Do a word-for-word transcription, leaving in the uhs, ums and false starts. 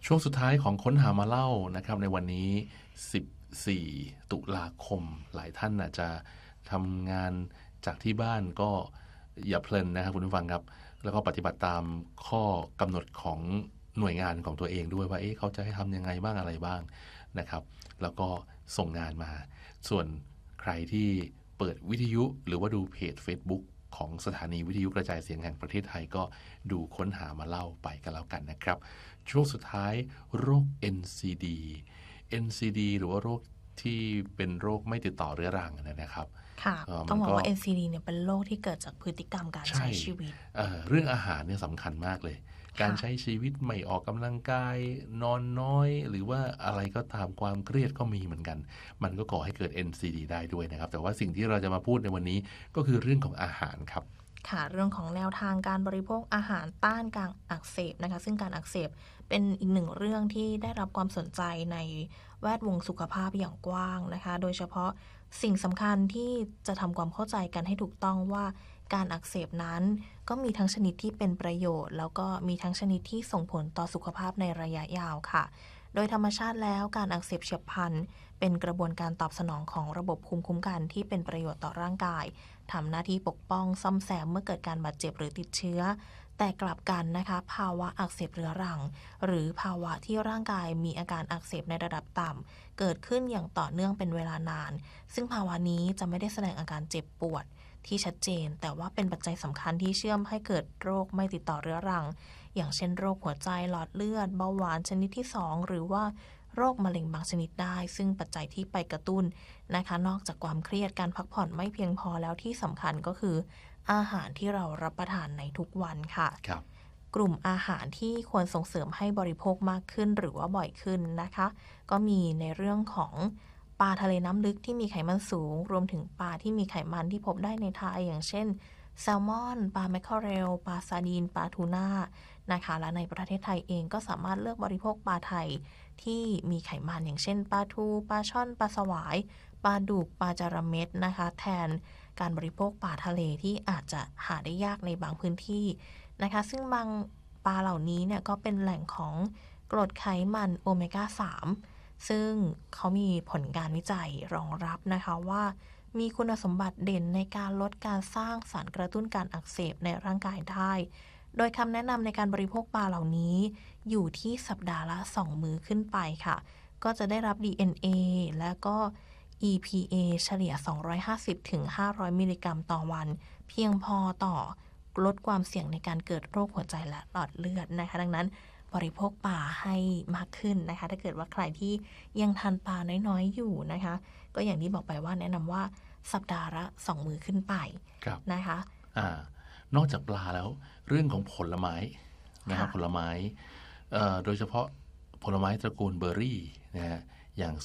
ช่วงสุดท้ายของค้นหามาเล่านะครับในวันนี้สิบสี่ตุลาคมหลายท่านอาจจะทำงานจากที่บ้านก็อย่าเพลินนะครับคุณผู้ฟังครับแล้วก็ปฏิบัติตามข้อกำหนดของหน่วยงานของตัวเองด้วยว่าเอ๊ะเขาจะให้ทำยังไงบ้างอะไรบ้างนะครับแล้วก็ส่งงานมาส่วนใครที่เปิดวิทยุหรือว่าดูเพจ Facebook ของสถานีวิทยุกระจายเสียงแห่งประเทศไทยก็ดูค้นหามาเล่าไปกันแล้วกันนะครับช่วงสุดท้ายโรค เอ็น ซี ดี เอ็น ซี ดี หรือว่าโรคที่เป็นโรคไม่ติดต่อเรื้อรังนะครับค่ะต้องบอกว่า เอ็น ซี ดี เนี่ยเป็นโรคที่เกิดจากพฤติกรรมการใช้ชีวิตเ, เรื่องอาหารเนี่ยสำคัญมากเลยการใช้ชีวิตไม่ออกกำลังกายนอนน้อยหรือว่าอะไรก็ตามความเครียดก็มีเหมือนกันมันก็ก่อให้เกิด เอ็น ซี ดี ได้ด้วยนะครับแต่ว่าสิ่งที่เราจะมาพูดในวันนี้ก็คือเรื่องของอาหารครับค่ะเรื่องของแนวทางการบริโภคอาหารต้านการอักเสบนะคะซึ่งการอักเสบเป็นอีกหนึ่งเรื่องที่ได้รับความสนใจในแวดวงสุขภาพอย่างกว้างนะคะโดยเฉพาะสิ่งสำคัญที่จะทำความเข้าใจกันให้ถูกต้องว่าการอักเสบนั้นก็มีทั้งชนิดที่เป็นประโยชน์แล้วก็มีทั้งชนิดที่ส่งผลต่อสุขภาพในระยะยาวค่ะโดยธรรมชาติแล้วการอักเสบเฉียบพลันเป็นกระบวนการตอบสนองของระบบภูมิคุ้มกันที่เป็นประโยชน์ต่อร่างกายทำหน้าที่ปกป้องซ่อมแซมเมื่อเกิดการบาดเจ็บหรือติดเชื้อแต่กลับกันนะคะภาวะอักเสบเรื้อรังหรือภาวะที่ร่างกายมีอาการอักเสบในระดับต่ำเกิดขึ้นอย่างต่อเนื่องเป็นเวลานานซึ่งภาวะนี้จะไม่ได้แสดงอาการเจ็บปวดที่ชัดเจนแต่ว่าเป็นปัจจัยสำคัญที่เชื่อมให้เกิดโรคไม่ติดต่อเรื้อรังอย่างเช่นโรคหัวใจหลอดเลือดเบาหวานชนิดที่สองหรือว่าโรคมะเร็งบางชนิดได้ซึ่งปัจจัยที่ไปกระตุ้นนะคะนอกจากความเครียดการพักผ่อนไม่เพียงพอแล้วที่สำคัญก็คืออาหารที่เรารับประทานในทุกวันค่ะครับกลุ่มอาหารที่ควรส่งเสริมให้บริโภคมากขึ้นหรือว่าบ่อยขึ้นนะคะก็มีในเรื่องของปลาทะเลน้ำลึกที่มีไขมันสูงรวมถึงปลาที่มีไขมันที่พบได้ในไทยอย่างเช่นแซลมอนปลาแมคเคอเรลปลาซาดีนปลาทูน่านะคะและในประเทศไทยเองก็สามารถเลือกบริโภคปลาไทยที่มีไขมันอย่างเช่นปลาทูปลาช่อนปลาสวายปลาดุกปลาจาระเม็ดนะคะแทนการบริโภคปลาทะเลที่อาจจะหาได้ยากในบางพื้นที่นะคะซึ่งบางปลาเหล่านี้เนี่ยก็เป็นแหล่งของกรดไขมันโอเมก้าสามซึ่งเขามีผลการวิจัยรองรับนะคะว่ามีคุณสมบัติเด่นในการลดการสร้างสารกระตุ้นการอักเสบในร่างกายได้โดยคำแนะนำในการบริโภคปลาเหล่านี้อยู่ที่สัปดาห์ละสองมื้อขึ้นไปค่ะก็จะได้รับ ดี เอ็น เอ และก็ อี พี เอ เฉลี่ย สองร้อยห้าสิบถึงห้าร้อย มิลลิกรัมต่อวันเพียงพอต่อลดความเสี่ยงในการเกิดโรคหัวใจและหลอดเลือดนะคะดังนั้นบริโภคปลาให้มากขึ้นนะคะถ้าเกิดว่าใครที่ยังทานปลาน้อยๆอยู่นะคะก็อย่างที่บอกไปว่าแนะนำว่าสัปดาห์ละสองมื้อขึ้นไปนะคะอ่านอกจากปลาแล้วเรื่องของผลไม้นะครับผลไม้โดยเฉพาะผลไม้ตระกูลเบอร์รี่นะฮะอย่าง